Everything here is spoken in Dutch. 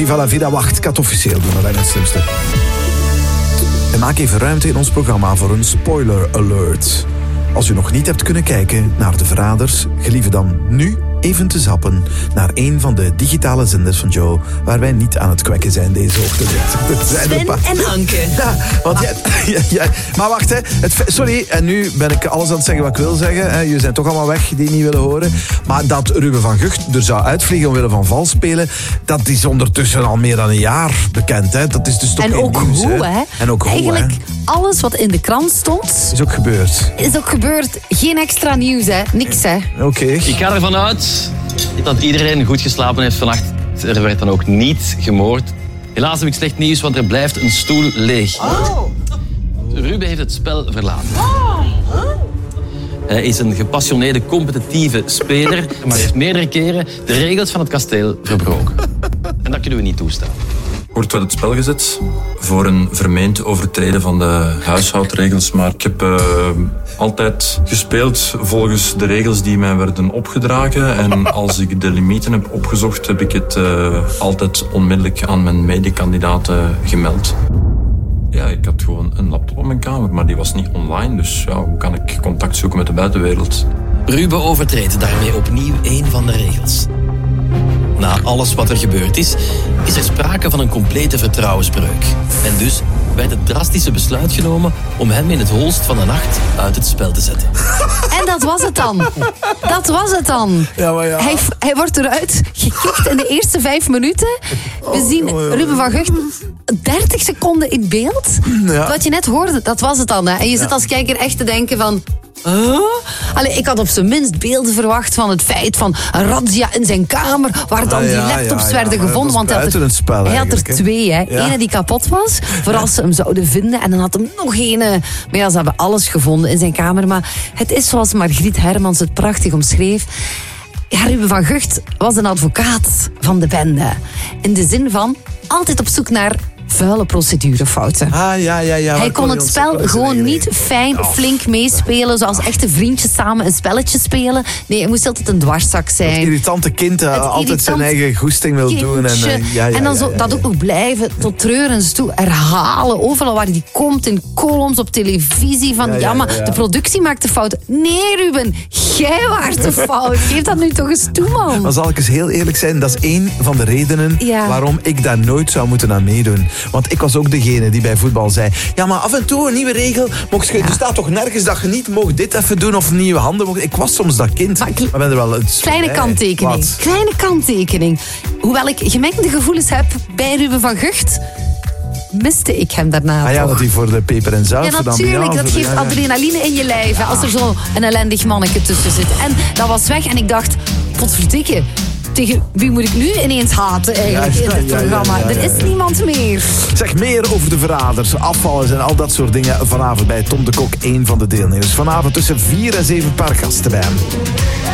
Viva la vida, wacht, ik kan het officieel doen, dat lijkt me het slimste. En maak even ruimte in ons programma voor een spoiler alert. Als u nog niet hebt kunnen kijken naar De Verraders, gelieve dan nu even te zappen naar een van de digitale zenders van Joe, waar wij niet aan het kwekken zijn deze ochtend. Sven en Anke. Ja, want maar wacht, hè. Sorry, en nu ben ik alles aan het zeggen wat ik wil zeggen. Hè. Jullie zijn toch allemaal weg die niet willen horen. Maar dat Ruben van Gucht er zou uitvliegen omwille van vals spelen, dat is ondertussen al meer dan een jaar bekend. Hè. Dat is dus toch en geen ook nieuws, hoe, hè? En ook hoe, eigenlijk, hè. alles wat in de krant stond, Is ook gebeurd. is ook gebeurd. Geen extra nieuws, hè? Niks, hè? Oké. Ik ga ervan uit dat iedereen goed geslapen heeft vannacht. Er werd dan ook niet gemoord. Helaas heb ik slecht nieuws, want er blijft een stoel leeg. Ruben heeft het spel verlaten. Hij is een gepassioneerde, competitieve speler, maar heeft meerdere keren de regels van het kasteel verbroken. En dat kunnen we niet toestaan. Wordt uit het spel gezet voor een vermeend overtreden van de huishoudregels. Maar ik heb altijd gespeeld volgens de regels die mij werden opgedragen. En als ik de limieten heb opgezocht, heb ik het altijd onmiddellijk aan mijn medekandidaten gemeld. Ja, ik had gewoon een laptop op mijn kamer, maar die was niet online. Dus ja, hoe kan ik contact zoeken met de buitenwereld? Ruben overtreedt daarmee opnieuw één van de regels. Na alles wat er gebeurd is er sprake van een complete vertrouwensbreuk. En dus werd het drastische besluit genomen om hem in het holst van de nacht uit het spel te zetten. En dat was het dan. Dat was het dan. Ja, maar ja. Hij wordt eruit gekikt in de eerste 5 minuten. We zien Ruben van Gucht 30 seconden in beeld. Ja. Wat je net hoorde, dat was het dan. Hè? En je zit als kijker echt te denken van... Allee, ik had op zijn minst beelden verwacht van het feit van een razzia in zijn kamer, waar dan die laptops werden gevonden. Want hij had er 2. Hè. Ja. Ene die kapot was, voor als ze hem zouden vinden. En dan had hem nog ene. Maar ja, ze hebben alles gevonden in zijn kamer. Maar het is zoals Margriet Hermans het prachtig omschreef. Ja, Ruben van Gucht was een advocaat van de bende. In de zin van altijd op zoek naar vuile procedurefouten. Hij kon het spel gewoon niet fijn, flink meespelen, zoals echte vriendjes samen een spelletje spelen. Nee, hij moest altijd een dwarszak zijn. Het irritante kind altijd zijn eigen goesting wil doen. En dan dat ook nog blijven tot treurens toe herhalen. Overal waar hij komt, in columns, op televisie. Van maar de productie maakt de fout. Nee, Ruben, jij waart de fout. Geef dat nu toch eens toe, man. Maar zal ik eens heel eerlijk zijn, dat is één van de redenen waarom ik daar nooit zou moeten aan meedoen. Want ik was ook degene die bij voetbal zei, ja, maar af en toe een nieuwe regel, er staat toch nergens dat je niet mocht dit even doen of nieuwe handen mocht. Ik was soms dat kind. Maar ben er wel kleine kanttekening. Wat? Kleine kanttekening. Hoewel ik gemengde gevoelens heb bij Ruben van Gucht, miste ik hem daarna. Ah ja, dat hij voor de peper en zout. Ja, natuurlijk. Dat geeft adrenaline in je lijf. Ja. Als er zo een ellendig manneke tussen zit. En dat was weg. En ik dacht, potverdikke. Tegen wie moet ik nu ineens haten eigenlijk in dit programma? Er is niemand meer. Zeg meer over de verraders, afvallers en al dat soort dingen vanavond bij Tom de Kok, één van de deelnemers. Vanavond tussen 4 en 7 paar gasten bij hem.